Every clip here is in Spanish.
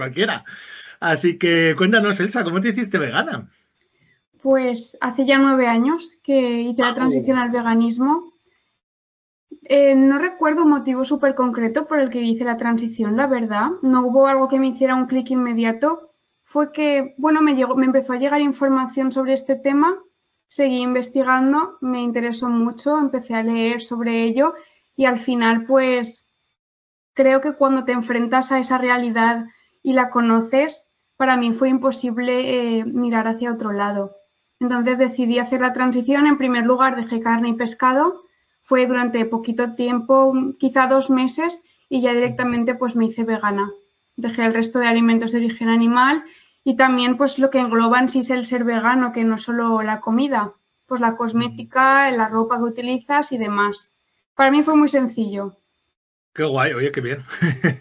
cualquiera. Así que cuéntanos, Elsa, ¿cómo te hiciste vegana? Pues hace ya 9 años que hice la transición ¡Guau! al veganismo. No recuerdo un motivo súper concreto por el que hice la transición, la verdad. No hubo algo que me hiciera un clic inmediato. Fue que, bueno, me empezó a llegar información sobre este tema, seguí investigando, me interesó mucho, empecé a leer sobre ello y al final, pues, creo que cuando te enfrentas a esa realidad y la conoces, para mí fue imposible mirar hacia otro lado. Entonces decidí hacer la transición. En primer lugar, dejé carne y pescado. Fue durante poquito tiempo, quizá 2 meses, y ya directamente pues me hice vegana. Dejé el resto de alimentos de origen animal y también pues lo que engloba en sí es el ser vegano, que no solo la comida, pues la cosmética, la ropa que utilizas y demás. Para mí fue muy sencillo. Qué guay, oye, qué bien.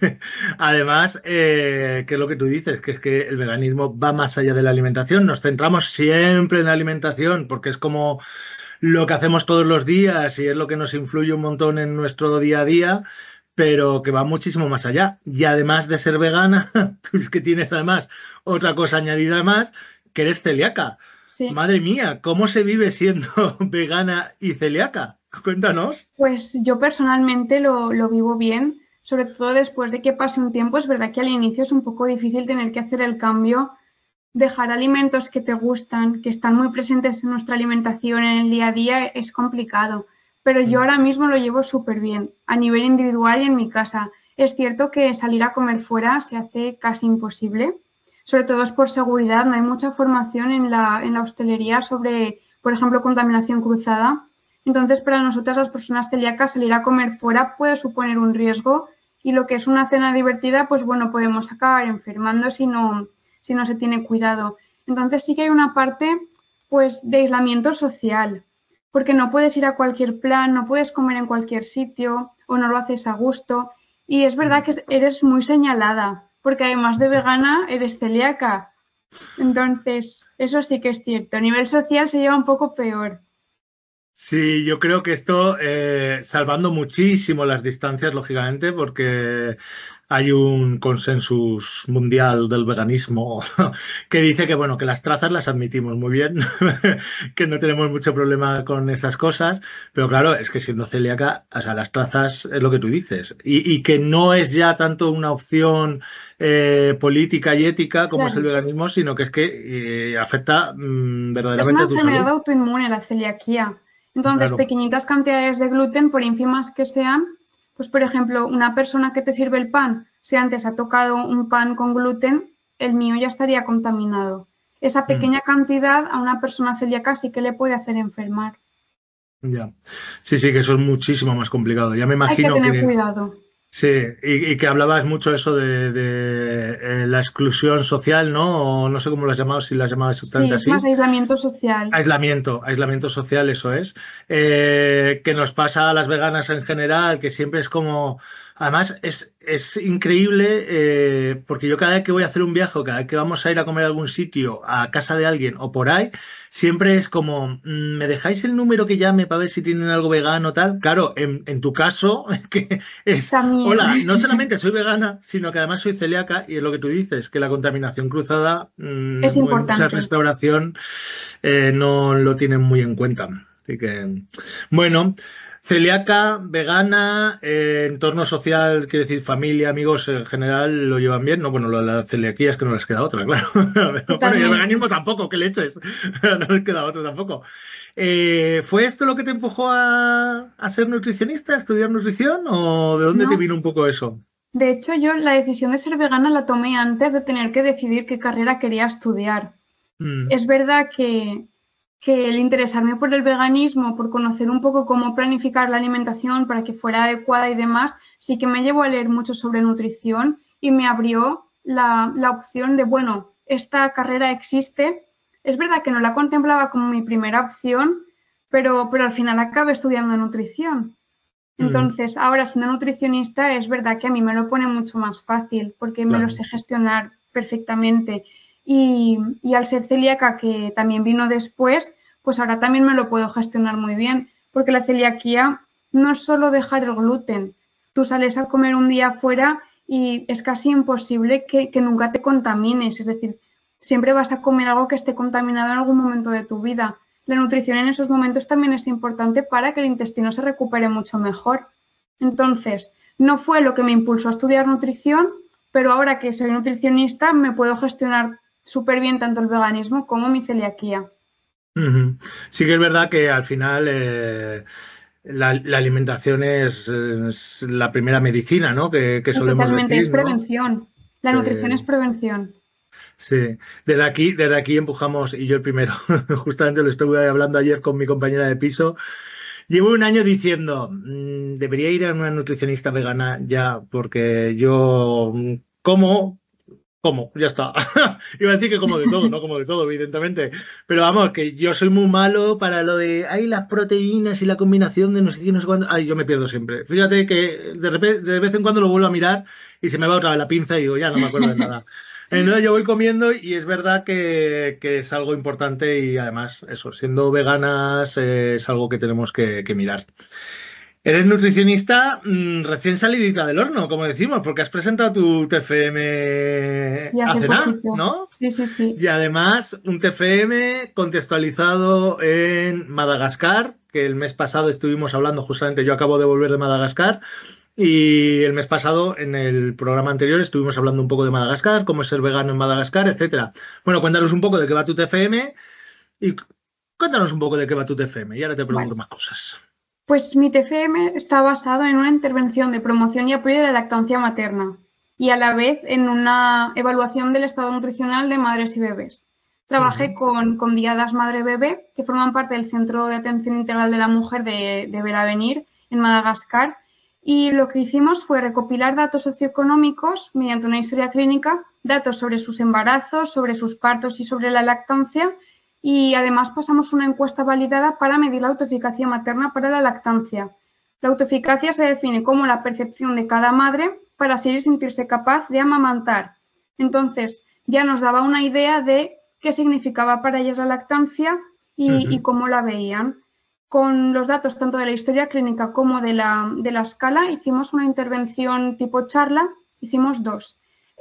Además, que es lo que tú dices, que es que el veganismo va más allá de la alimentación. Nos centramos siempre en la alimentación porque es como lo que hacemos todos los días y es lo que nos influye un montón en nuestro día a día, pero que va muchísimo más allá. Y además de ser vegana, tú es que tienes además otra cosa añadida más, que eres celíaca. Sí. Madre mía, ¿cómo se vive siendo vegana y celíaca? Cuéntanos. Pues yo personalmente lo vivo bien, sobre todo después de que pase un tiempo. Es verdad que al inicio es un poco difícil tener que hacer el cambio, dejar alimentos que te gustan, que están muy presentes en nuestra alimentación en el día a día, es complicado. Pero yo ahora mismo lo llevo súper bien, a nivel individual y en mi casa. Es cierto que salir a comer fuera se hace casi imposible, sobre todo es por seguridad. No hay mucha formación en la hostelería sobre, por ejemplo, contaminación cruzada. Entonces, para nosotras las personas celíacas, salir a comer fuera puede suponer un riesgo y lo que es una cena divertida, pues bueno, podemos acabar enfermando si no se tiene cuidado. Entonces sí que hay una parte pues de aislamiento social, porque no puedes ir a cualquier plan, no puedes comer en cualquier sitio o no lo haces a gusto. Y es verdad que eres muy señalada, porque además de vegana eres celíaca. Entonces, eso sí que es cierto. A nivel social se lleva un poco peor. Sí, yo creo que esto, salvando muchísimo las distancias, lógicamente, porque hay un consensus mundial del veganismo que dice que, bueno, que las trazas las admitimos muy bien, que no tenemos mucho problema con esas cosas, pero claro, es que siendo celíaca, o sea, las trazas es lo que tú dices, y que no es ya tanto una opción política y ética como es el Claro. veganismo, sino que es que afecta Es una verdaderamente a tu enfermedad salud. autoinmune la celiaquía. Entonces, Claro. pequeñitas cantidades de gluten, por ínfimas que sean, pues por ejemplo, una persona que te sirve el pan, si antes ha tocado un pan con gluten, el mío ya estaría contaminado. Esa Mm. pequeña cantidad a una persona celíaca sí que le puede hacer enfermar. Ya. Sí, sí, que eso es muchísimo más complicado. Ya me Hay que imagino tener que cuidado. sí, y que hablabas mucho eso de la exclusión social, ¿no? O no sé cómo lo has llamado, si lo has llamado exactamente Sí, más así. aislamiento social. Aislamiento social, eso es. Que nos pasa a las veganas en general, que siempre es como. Además, es increíble porque yo cada vez que voy a hacer un viaje o cada vez que vamos a ir a comer a algún sitio, a casa de alguien o por ahí, siempre es como, ¿me dejáis el número que llame para ver si tienen algo vegano o tal? Claro, en tu caso, que es, También hola, no solamente soy vegana, sino que además soy celíaca y es lo que tú dices, que la contaminación cruzada es en mucha importante. restauración no lo tienen muy en cuenta. Así que, bueno, celíaca, vegana, entorno social, quiere decir familia, amigos en general, lo llevan bien. No, bueno, lo de la celiaquía es que no les queda otra, claro. Pero bueno, y el Totalmente. veganismo tampoco, ¿qué leches? No les queda otra tampoco. ¿Fue esto lo que te empujó a ser nutricionista, a estudiar nutrición? ¿O de dónde te No, vino un poco eso? de hecho, yo la decisión de ser vegana la tomé antes de tener que decidir qué carrera quería estudiar. Mm, Es verdad que el interesarme por el veganismo, por conocer un poco cómo planificar la alimentación para que fuera adecuada y demás, sí que me llevó a leer mucho sobre nutrición y me abrió la opción de, bueno, esta carrera existe. Es verdad que no la contemplaba como mi primera opción, pero al final acabé estudiando nutrición. mm, Entonces, ahora siendo nutricionista, es verdad que a mí me lo pone mucho más fácil porque me lo claro. sé gestionar perfectamente. Y al ser celíaca, que también vino después, pues ahora también me lo puedo gestionar muy bien, porque la celiaquía no es solo dejar el gluten. Tú sales a comer un día afuera y es casi imposible que nunca te contamines, es decir, siempre vas a comer algo que esté contaminado en algún momento de tu vida. La nutrición en esos momentos también es importante para que el intestino se recupere mucho mejor. Entonces, no fue lo que me impulsó a estudiar nutrición, pero ahora que soy nutricionista me puedo gestionar súper bien tanto el veganismo como mi celiaquía. Sí que es verdad que al final la alimentación es la primera medicina, ¿no? Que solemos Totalmente, es decir, ¿no? prevención. La nutrición es Eh, prevención. sí, desde aquí empujamos, y yo el primero, justamente lo estuve hablando ayer con mi compañera de piso. Llevo un año diciendo, debería ir a una nutricionista vegana ya, porque yo como, ya está. Iba a decir que como de todo, no como de todo, evidentemente. Pero vamos, que yo soy muy malo para lo de, ay, las proteínas y la combinación de no sé qué, no sé cuándo. Ay, yo me pierdo siempre. Fíjate que de vez en cuando lo vuelvo a mirar y se me va otra vez la pinza y digo, ya no me acuerdo de nada. Entonces yo voy comiendo y es verdad que es algo importante y además, eso, siendo veganas es algo que tenemos que mirar. Eres nutricionista recién salidita del horno, como decimos, porque has presentado tu TFM Sí, hace hace nada, poquito. ¿no? Sí, sí, sí. Y además un TFM contextualizado en Madagascar, que el mes pasado estuvimos hablando justamente, yo acabo de volver de Madagascar, y el mes pasado en el programa anterior estuvimos hablando un poco de Madagascar, cómo es ser vegano en Madagascar, etcétera. Bueno, cuéntanos un poco de qué va tu TFM y cuéntanos un poco de qué va tu TFM y ahora te pregunto Vale. más cosas. Pues mi TFM está basado en una intervención de promoción y apoyo de la lactancia materna y a la vez en una evaluación del estado nutricional de madres y bebés. Trabajé Ujú. con Diadas Madre-Bebé, que forman parte del Centro de Atención Integral de la Mujer de Belavenir, en Madagascar, y lo que hicimos fue recopilar datos socioeconómicos mediante una historia clínica, datos sobre sus embarazos, sobre sus partos y sobre la lactancia, y además pasamos una encuesta validada para medir la autoeficacia materna para la lactancia. La autoeficacia se define como la percepción de cada madre para así sentirse capaz de amamantar. Entonces, ya nos daba una idea de qué significaba para ellas la lactancia y Ujú. cómo la veían. Con los datos tanto de la historia clínica como de la escala, hicimos una intervención tipo charla, hicimos dos.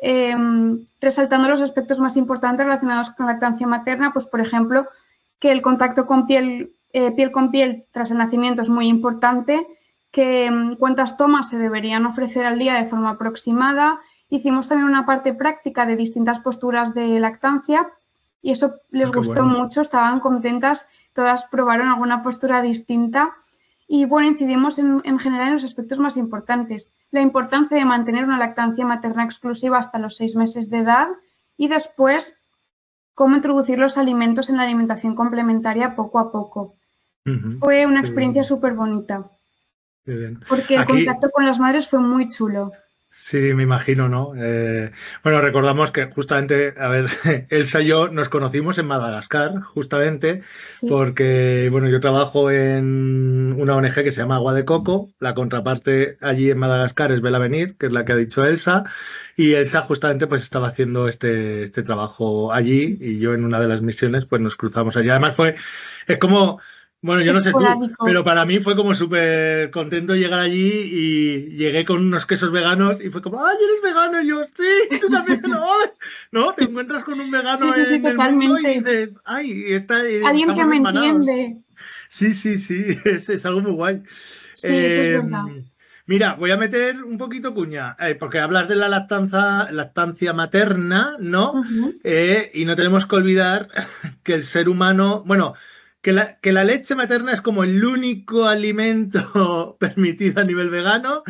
Resaltando los aspectos más importantes relacionados con la lactancia materna, pues por ejemplo, que el contacto con piel con piel tras el nacimiento es muy importante, que cuántas tomas se deberían ofrecer al día de forma aproximada. Hicimos también una parte práctica de distintas posturas de lactancia y eso les Ah, qué gustó bueno. mucho, estaban contentas, todas probaron alguna postura distinta y bueno, incidimos en general en los aspectos más importantes. La importancia de mantener una lactancia materna exclusiva hasta los 6 meses de edad y después cómo introducir los alimentos en la alimentación complementaria poco a poco. Ujú. Fue una Qué experiencia bien, súper bonita qué bien. porque el Aquí, contacto con las madres fue muy chulo. sí, me imagino, ¿no? Bueno, recordamos que justamente, a ver, Elsa y yo nos conocimos en Madagascar, justamente, Sí, porque, bueno, yo trabajo en una ONG que se llama Agua de Coco, la contraparte allí en Madagascar es Belavenir, que es la que ha dicho Elsa, y Elsa justamente pues estaba haciendo este trabajo allí sí, y yo en una de las misiones pues nos cruzamos allí. Además es como... Bueno, yo no sé tú, esporádico. pero para mí fue como súper contento llegar allí y llegué con unos quesos veganos y fue como, ¡ay, eres vegano! Y yo, sí, tú también, ¿no? ¿No? Te encuentras con un Sí, vegano sí, sí, en el mundo y totalmente. dices, ¡ay, Alguien que estamos me hermanados! entiende. Sí, sí, sí, es algo muy guay. Sí, eso es Eh, verdad. Mira, voy a meter un poquito cuña, porque hablas de la lactancia materna, ¿no? Ujú. Y no tenemos que olvidar que el ser humano, bueno, que la leche materna es como el único alimento permitido a nivel vegano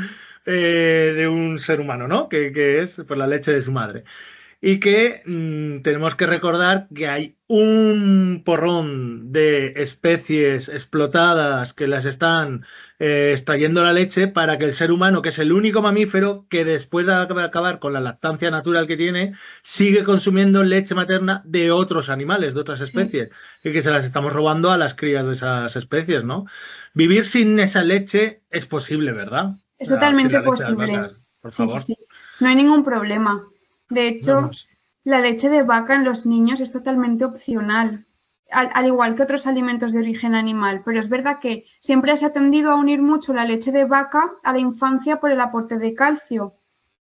de un ser humano, ¿no? Que es pues, la leche de su madre. Y que tenemos que recordar que hay un porrón de especies explotadas que las están extrayendo la leche para que el ser humano, que es el único mamífero que después de acabar con la lactancia natural que tiene, sigue consumiendo leche materna de otros animales, de otras Sí, especies, y que se las estamos robando a las crías de esas especies, ¿no? Vivir sin esa leche es posible, ¿verdad? es Sin totalmente la leche de las posible. vacas, por Sí, sí, favor. sí. No hay ningún problema. De No, hecho, no. la leche de vaca en los niños es totalmente opcional, al igual que otros alimentos de origen animal. Pero es verdad que siempre se ha tendido a unir mucho la leche de vaca a la infancia por el aporte de calcio.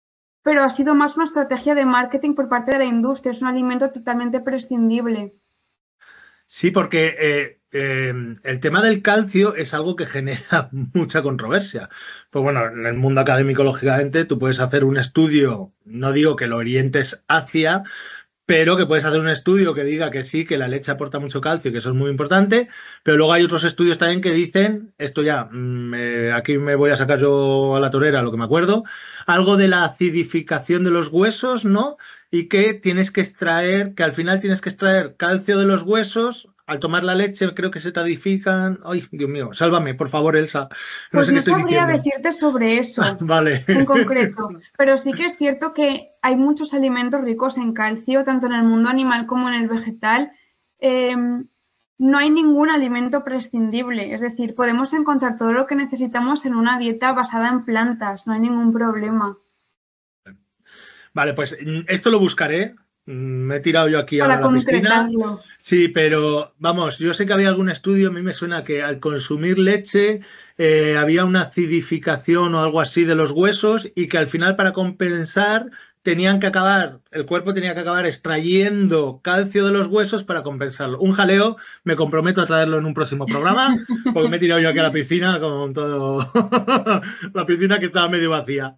pero ha sido más una estrategia de marketing por parte de la industria. Es un alimento totalmente prescindible. Sí, porque el tema del calcio es algo que genera mucha controversia. Pues bueno, en el mundo académico, lógicamente, tú puedes hacer un estudio, no digo que lo orientes hacia, pero que puedes hacer un estudio que diga que sí, que la leche aporta mucho calcio y que eso es muy importante, pero luego hay otros estudios también que dicen, esto ya, aquí me voy a sacar yo a la torera lo que me acuerdo, algo de la acidificación de los huesos, ¿no? Y que tienes que extraer, que al final tienes que extraer calcio de los huesos. Al tomar la leche creo que se te adifican. Ay, Dios mío, sálvame, por favor, Elsa. No Pues sé qué no estoy sabría diciendo. decirte sobre eso Vale. en concreto, pero sí que es cierto que hay muchos alimentos ricos en calcio, tanto en el mundo animal como en el vegetal. No hay ningún alimento prescindible, es decir, podemos encontrar todo lo que necesitamos en una dieta basada en plantas, no hay ningún problema. Vale, pues esto lo buscaré. Me he tirado yo aquí ahora Para a la piscina. concretarlo. Sí, pero vamos, yo sé que había algún estudio, a mí me suena que al consumir leche había una acidificación o algo así de los huesos y que al final para compensar tenían que acabar, el cuerpo tenía que acabar extrayendo calcio de los huesos para compensarlo. Un jaleo, me comprometo a traerlo en un próximo programa, porque me he tirado yo aquí a la piscina con todo, la piscina que estaba medio vacía.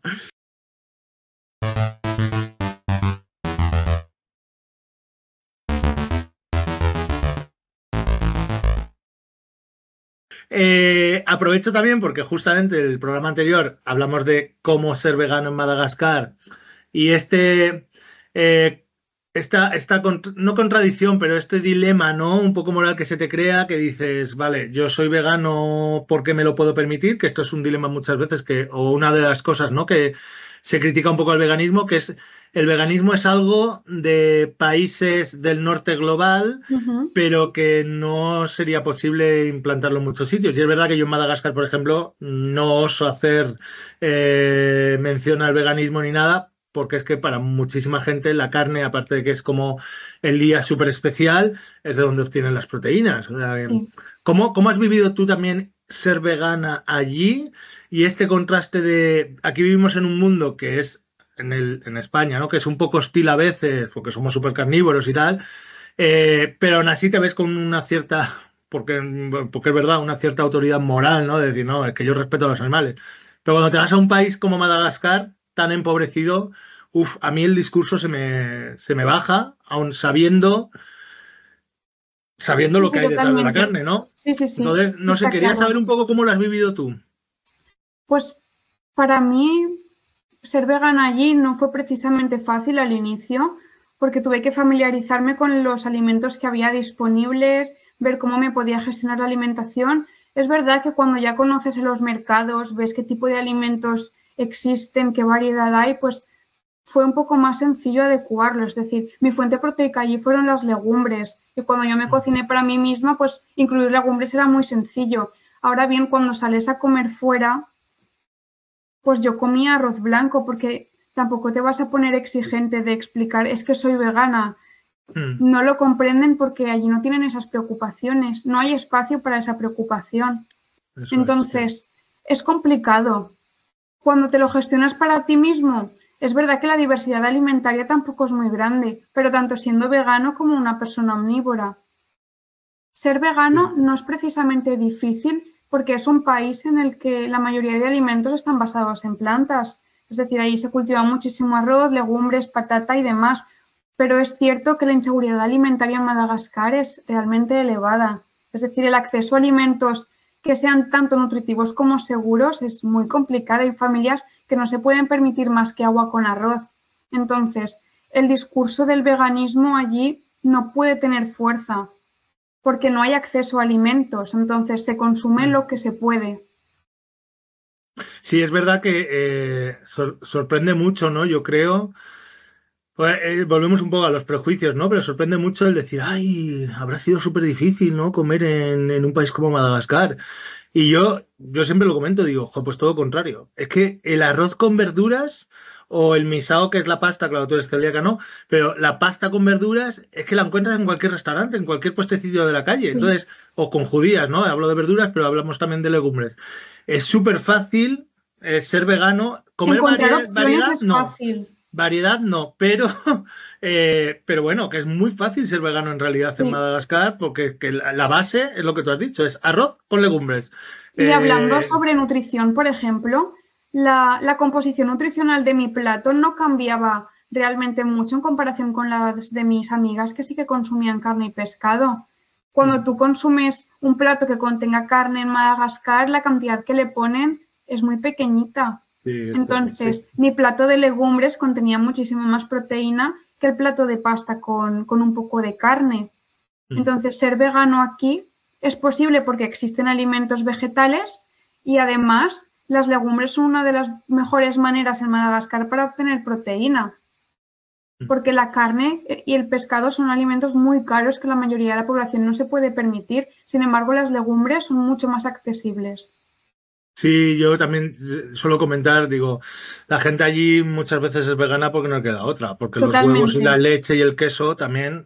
Aprovecho también porque justamente en el programa anterior hablamos de cómo ser vegano en Madagascar y eh, no contradicción, pero este dilema, ¿no? Un poco moral que se te crea, que dices, vale, yo soy vegano porque me lo puedo permitir, que esto es un dilema muchas veces, o una de las cosas, ¿no? Que se critica un poco el veganismo, que es el veganismo es algo de países del norte global, pero que no sería posible implantarlo en muchos sitios. Y es verdad que yo en Madagascar, por ejemplo, no oso hacer mención al veganismo ni nada, porque es que para muchísima gente la carne, aparte de que es como el día súper especial, es de donde obtienen las proteínas. O sea, Sí. ¿cómo has vivido tú también ser vegana allí? Y este contraste de, aquí vivimos en un mundo que es en España, ¿no? Que es un poco hostil a veces, porque somos súper carnívoros y tal, pero aún así te ves con una cierta, porque es verdad, una cierta autoridad moral, ¿no? De decir, no, es que yo respeto a los animales. Pero cuando te vas a un país como Madagascar, tan empobrecido, a mí el discurso se me baja, aun sabiendo Sí, lo que sí, hay detrás de la totalmente. carne, ¿no? Sí, sí, sí, Entonces, no sé, está quería saber claro. un poco cómo lo has vivido tú. Pues para mí ser vegana allí no fue precisamente fácil al inicio, porque tuve que familiarizarme con los alimentos que había disponibles, ver cómo me podía gestionar la alimentación. Es verdad que cuando ya conoces en los mercados, ves qué tipo de alimentos existen, qué variedad hay, pues fue un poco más sencillo adecuarlo. Es decir, mi fuente proteica allí fueron las legumbres y cuando yo me cociné para mí misma, pues incluir legumbres era muy sencillo. Ahora bien, cuando sales a comer fuera, pues yo comía arroz blanco porque tampoco te vas a poner exigente de explicar, es que soy vegana. Mm, No lo comprenden porque allí no tienen esas preocupaciones, no hay espacio para esa preocupación. eso es, sí. Entonces, es complicado. Cuando te lo gestionas para ti mismo, es verdad que la diversidad alimentaria tampoco es muy grande, pero tanto siendo vegano como una persona omnívora. Ser vegano Sí. no es precisamente difícil porque es un país en el que la mayoría de alimentos están basados en plantas. Es decir, ahí se cultiva muchísimo arroz, legumbres, patata y demás. Pero es cierto que la inseguridad alimentaria en Madagascar es realmente elevada. Es decir, el acceso a alimentos que sean tanto nutritivos como seguros es muy complicado. Hay familias que no se pueden permitir más que agua con arroz. Entonces, el discurso del veganismo allí no puede tener fuerza porque no hay acceso a alimentos, entonces se consume Mm. lo que se puede. Sí, es verdad que sorprende mucho, ¿no? Yo creo. Pues, volvemos un poco a los prejuicios, ¿no? Pero sorprende mucho el decir, ay, habrá sido súper difícil, ¿no? Comer en un país como Madagascar. Y yo siempre lo comento, digo, "Jo, pues todo contrario. Es que el arroz con verduras o el misao, que es la pasta, claro, tú eres celíaca, ¿no? Pero la pasta con verduras es que la encuentras en cualquier restaurante, en cualquier puestecillo de la calle. Sí. Entonces, o con judías, ¿no? Hablo de verduras, pero hablamos también de legumbres. Es súper fácil ser vegano. Comer Encontrar opciones variedad, es no. fácil. variedad no, pero bueno, que es muy fácil ser vegano en realidad en Sí. Madagascar, porque que la base es lo que tú has dicho, es arroz con legumbres. Y hablando Eh, sobre nutrición, por ejemplo, la composición nutricional de mi plato no cambiaba realmente mucho en comparación con las de mis amigas que sí que consumían carne y pescado. Cuando tú consumes un plato que contenga carne en Madagascar, la cantidad que le ponen es muy pequeñita. sí, sí. Entonces, mi plato de legumbres contenía muchísimo más proteína que el plato de pasta con un poco de carne. Entonces, ser vegano aquí es posible porque existen alimentos vegetales y además las legumbres son una de las mejores maneras en Madagascar para obtener proteína, porque la carne y el pescado son alimentos muy caros que la mayoría de la población no se puede permitir. Sin embargo, las legumbres son mucho más accesibles. Sí, yo también suelo comentar, digo, la gente allí muchas veces es vegana porque no queda otra, porque los huevos y Totalmente. la leche y el queso también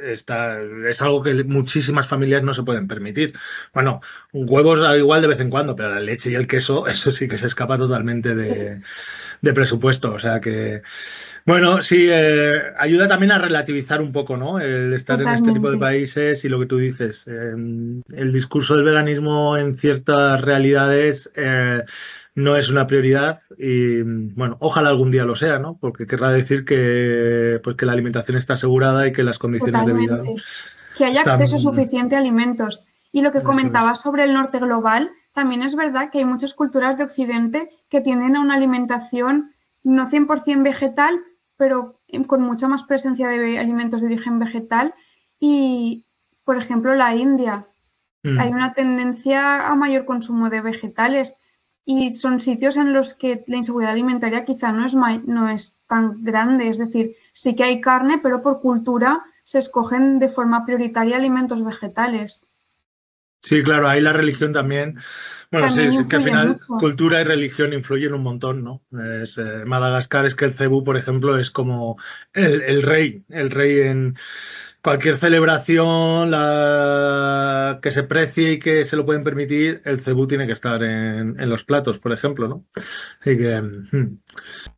es algo que muchísimas familias no se pueden permitir. Bueno, huevos da igual de vez en cuando, pero la leche y el queso, eso sí que se escapa totalmente Sí, de presupuesto. O sea que, bueno, sí, ayuda también a relativizar un poco, ¿no? El estar en este tipo de totalmente. países y lo que tú dices, el discurso del veganismo en ciertas realidades no es una prioridad y, bueno, ojalá algún día lo sea, ¿no? Porque querrá decir que, pues, que la alimentación está asegurada y que las condiciones de vida Totalmente. Que haya acceso están... suficiente a alimentos. Y lo que Eso es. comentabas sobre el norte global, también es verdad que hay muchas culturas de Occidente que tienden a una alimentación no 100% vegetal, pero con mucha más presencia de alimentos de origen vegetal. Y, por ejemplo, la India. Hay Mm. una tendencia a mayor consumo de vegetales y son sitios en los que la inseguridad alimentaria quizá no es tan grande. Es decir, sí que hay carne, pero por cultura se escogen de forma prioritaria alimentos vegetales. Sí, claro, ahí la religión también. Bueno, sí, También sí, que al influye final mucho. cultura y religión influyen un montón, ¿no? Madagascar es que el cebú, por ejemplo, es como el rey en cualquier celebración que se precie y que se lo pueden permitir, el cebú tiene que estar en los platos, por ejemplo, ¿no? Así que,